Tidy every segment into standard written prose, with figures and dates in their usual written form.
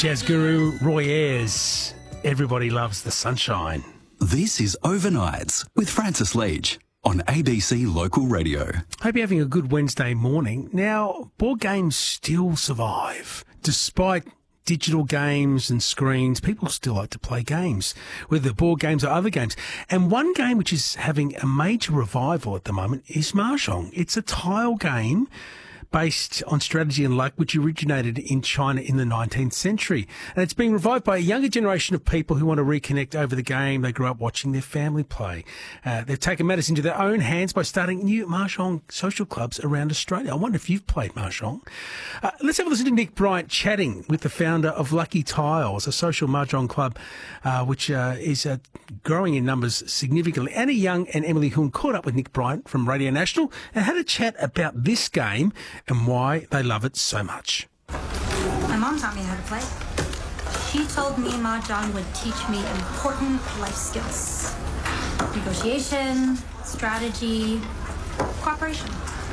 Jazz guru Roy Ayers. Everybody loves the sunshine. This is Overnights with Francis Leach on ABC Local Radio. Hope you're having a good Wednesday morning. Now, board games still survive. Despite digital games and screens, people still like to play games, whether board games or other games. And one game which is having a major revival at the moment is Mahjong. It's a tile game based on strategy and luck, which originated in China in the 19th century. And it's being revived by a younger generation of people who want to reconnect over the game they grew up watching their family play. They've taken matters into their own hands by starting new Mahjong social clubs around Australia. I wonder if you've played Mahjong. Let's have a listen to Nick Bryant chatting with the founder of Lucky Tiles, a social Mahjong club which is growing in numbers significantly. Annie Young and Emily Hun caught up with Nick Bryant from Radio National and had a chat about this game and why they love it so much. My mom taught me how to play. She told me Mahjong would teach me important life skills. Negotiation, strategy, cooperation.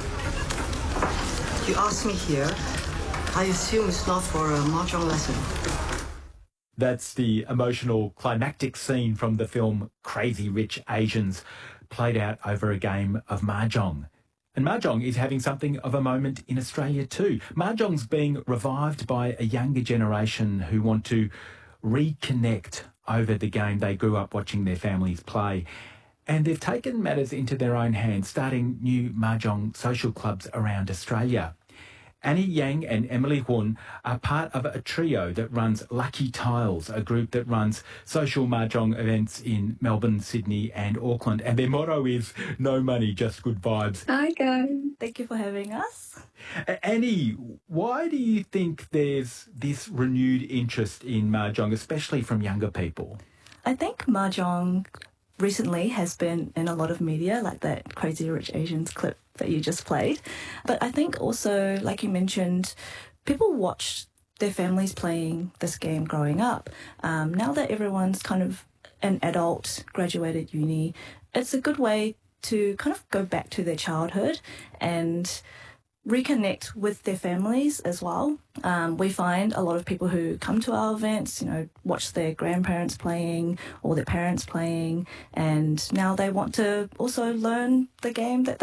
You asked me here. I assume it's not for a Mahjong lesson. That's the emotional climactic scene from the film Crazy Rich Asians, played out over a game of Mahjong. And Mahjong is having something of a moment in Australia too. Mahjong's being revived by a younger generation who want to reconnect over the game they grew up watching their families play. And they've taken matters into their own hands, starting new Mahjong social clubs around Australia. Annie Yang and Emily Hun are part of a trio that runs Lucky Tiles, a group that runs social Mahjong events in Melbourne, Sydney and Auckland. And their motto is no money, just good vibes. Hi guys, thank you for having us. Annie, why do you think there's this renewed interest in Mahjong, especially from younger people? I think Mahjong recently has been in a lot of media, like that Crazy Rich Asians clip that you just played. But I think also, like you mentioned, people watched their families playing this game growing up. Now that everyone's kind of an adult, graduated uni, it's a good way to kind of go back to their childhood and reconnect with their families as well. We find a lot of people who come to our events, watch their grandparents playing or their parents playing, and now they want to also learn the game that